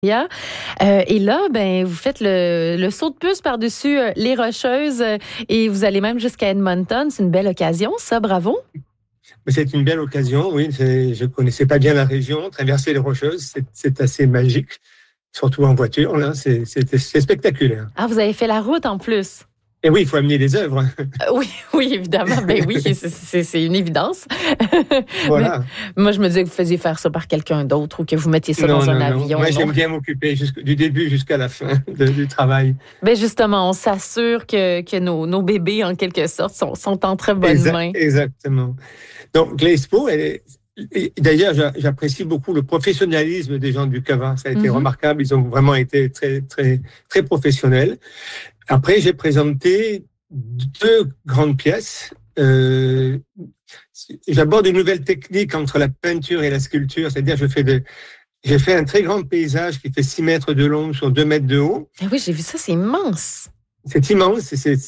Et là, vous faites le saut de puce par-dessus les Rocheuses et vous allez même jusqu'à Edmonton. C'est une belle occasion, ça, bravo. C'est une belle occasion, oui. Je connaissais pas bien la région. Traverser les Rocheuses, c'est assez magique, surtout en voiture. Là, c'est spectaculaire. Ah, vous avez fait la route en plus. Et oui, il faut amener des œuvres. Oui, évidemment. Oui, c'est une évidence. Voilà. Mais moi, je me disais que vous faisiez faire ça par quelqu'un d'autre ou que vous mettiez ça dans un avion. Moi, j'aime bien m'occuper du début jusqu'à la fin du travail. Justement, on s'assure que nos bébés, en quelque sorte, sont en très bonnes mains. Exactement. Donc, l'Expo, d'ailleurs, j'apprécie beaucoup le professionnalisme des gens du CAVA. Ça a été remarquable. Ils ont vraiment été très, très, très professionnels. Après, j'ai présenté 2 grandes pièces. J'aborde une nouvelle technique entre la peinture et la sculpture. C'est-à-dire, j'ai fait un très grand paysage qui fait 6 mètres de long sur 2 mètres de haut. Et oui, j'ai vu ça, c'est immense. C'est immense,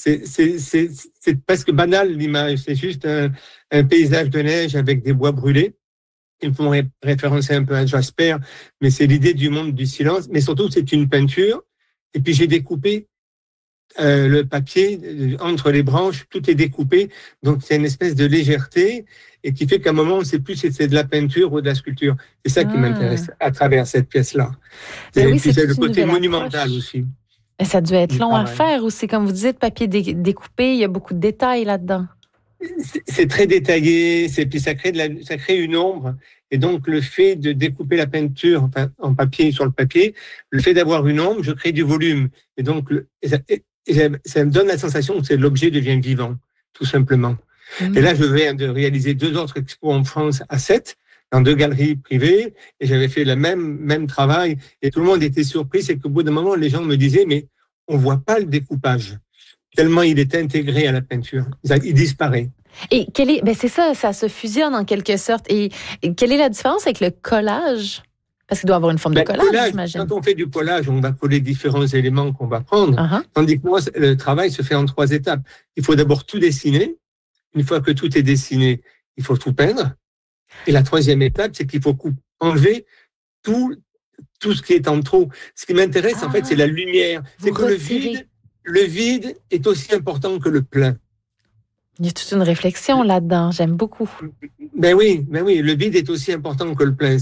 c'est presque banal l'image. C'est juste un paysage de neige avec des bois brûlés. Ils font référencer un peu à Jasper, mais c'est l'idée du monde du silence. Mais surtout, c'est une peinture. Et puis, j'ai découpé le papier entre les branches, tout est découpé. Donc, c'est une espèce de légèreté et qui fait qu'à un moment, on ne sait plus si c'est de la peinture ou de la sculpture. C'est ça qui m'intéresse à travers cette pièce-là. Et puis, c'est le côté monumental aussi. Et ça a dû être long à faire aussi. Comme vous dites, papier découpé, il y a beaucoup de détails là-dedans. C'est très détaillé, puis ça crée une ombre. Et donc, le fait de découper la peinture en papier, sur le papier, le fait d'avoir une ombre, je crée du volume. Et donc, ça me donne la sensation que l'objet devient vivant, tout simplement. Et là, je viens de réaliser 2 autres expos en France à 7, dans 2 galeries privées, et j'avais fait le même travail. Et tout le monde était surpris, c'est qu'au bout d'un moment, les gens me disaient, mais on voit pas le découpage. Tellement il est intégré à la peinture. Il disparaît. Et c'est ça se fusionne en quelque sorte. Et quelle est la différence avec le collage? Parce qu'il doit avoir une forme de collage, j'imagine. Quand on fait du collage, on va coller différents éléments qu'on va prendre. Tandis que moi, le travail se fait en 3 étapes. Il faut d'abord tout dessiner. Une fois que tout est dessiné, il faut tout peindre. Et la 3e étape, c'est qu'il faut enlever tout ce qui est en trop. Ce qui m'intéresse, en fait, c'est la lumière. C'est que le vide est aussi important que le plein. Il y a toute une réflexion là-dedans, j'aime beaucoup. Oui, le vide est aussi important que le plein.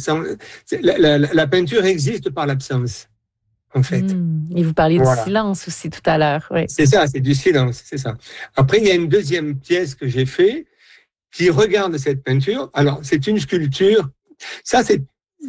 La peinture existe par l'absence, en fait. Et vous parliez du silence aussi tout à l'heure. Oui. C'est ça, c'est du silence, c'est ça. Après, il y a une 2e pièce que j'ai fait qui regarde cette peinture. Alors, c'est une sculpture. Ça, c'est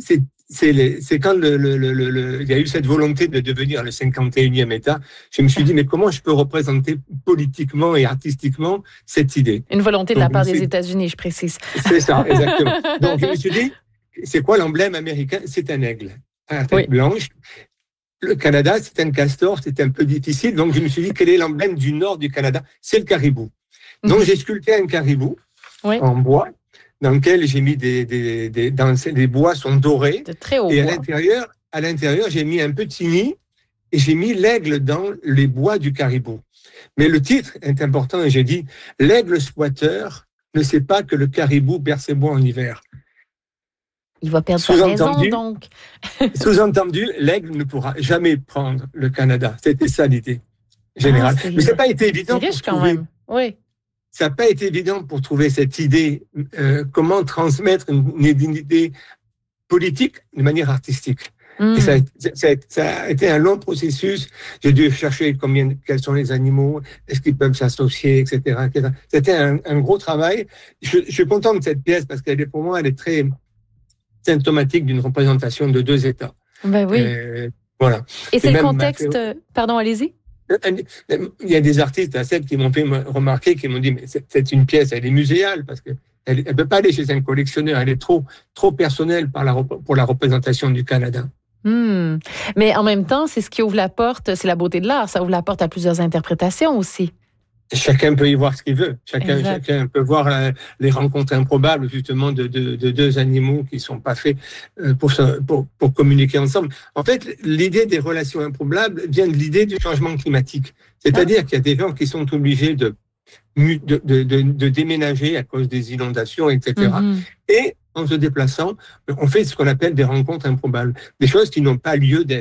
quand il y a eu cette volonté de devenir le 51e État, je me suis dit, mais comment je peux représenter politiquement et artistiquement cette idée? Une volonté de la part des États-Unis, je précise. C'est ça, exactement. Donc, je me suis dit, c'est quoi l'emblème américain? C'est un aigle à la tête blanche. Le Canada, c'est un castor, c'est un peu difficile. Donc, je me suis dit, quel est l'emblème du nord du Canada? C'est le caribou. Donc, j'ai sculpté un caribou en bois, dans lequel j'ai mis les bois sont dorés. De très haut et bois. à l'intérieur, j'ai mis un petit nid et j'ai mis l'aigle dans les bois du caribou. Mais le titre est important et j'ai dit, l'aigle squatter ne sait pas que le caribou perd ses bois en hiver. Il va perdre sa maison, donc. Sous-entendu, l'aigle ne pourra jamais prendre le Canada. C'était ça l'idée générale. Mais ça n'a pas été évident. C'est riche quand même. Oui. Ça n'a pas été évident pour trouver cette idée, comment transmettre une idée politique de manière artistique. Et ça a été un long processus. J'ai dû chercher quels sont les animaux, est-ce qu'ils peuvent s'associer, etc. C'était un gros travail. Je suis content de cette pièce parce pour moi, elle est très symptomatique d'une représentation de 2 États. Oui. Voilà. Et c'est le contexte... Pardon, allez-y. Il y a des artistes à Sèvres qui m'ont fait remarquer, qui m'ont dit, mais c'est une pièce, elle est muséale, parce qu'elle ne peut pas aller chez un collectionneur, elle est trop personnelle pour la représentation du Canada. Mais en même temps, c'est ce qui ouvre la porte, c'est la beauté de l'art, ça ouvre la porte à plusieurs interprétations aussi. Chacun peut y voir ce qu'il veut. Chacun peut voir les rencontres improbables, justement, de 2 animaux qui ne sont pas faits pour communiquer ensemble. En fait, l'idée des relations improbables vient de l'idée du changement climatique. C'est-à-dire qu'il y a des gens qui sont obligés de déménager à cause des inondations, etc. Et en se déplaçant, on fait ce qu'on appelle des rencontres improbables, des choses qui n'ont pas lieu d'être.